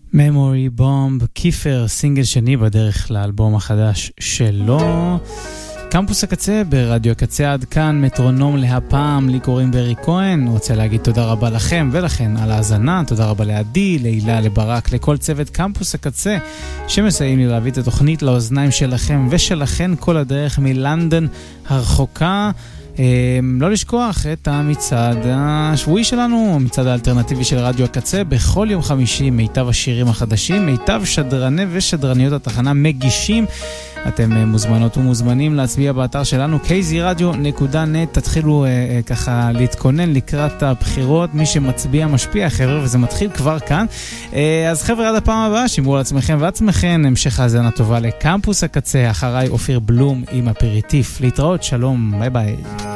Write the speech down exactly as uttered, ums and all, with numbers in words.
Memory Bomb, כיפר, סינגל שני בדרך לאלבום החדש שלו. קמפוס הקצה ברדיו הקצה, עד כאן מטרונום להפעם, לי קוראים ברי כהן. רוצה להגיד תודה רבה לכם ולכן על ההזנה, תודה רבה לעדי, להילה, לברק, לכל צוות קמפוס הקצה שמסייעים לי להביא את התוכנית לאוזניים שלכם ושלכן כל הדרך מלנדון הרחוקה. לא לשכוח את המצעד השבועי שלנו, המצעד האלטרנטיבי של רדיו הקצה, בכל יום חמישי מיטב השירים החדשים, מיטב שדרני ושדרניות התחנה מגישים. אתם מוזמנות ומוזמנים להצביע באתר שלנו קייזי רדיו נקודה נט. תתחילו אה, ככה להתכונן לקראת הבחירות, מי שמצביע משפיע חבר'ה, וזה מתחיל כבר כאן. אה, אז חבר'ה, עד הפעם הבאה, שימרו על עצמכם ועצמכם, המשך האזנה טובה לקמפוס הקצה. אחריי אופיר בלום עם אפריטיף. להתראות, שלום, ביי ביי.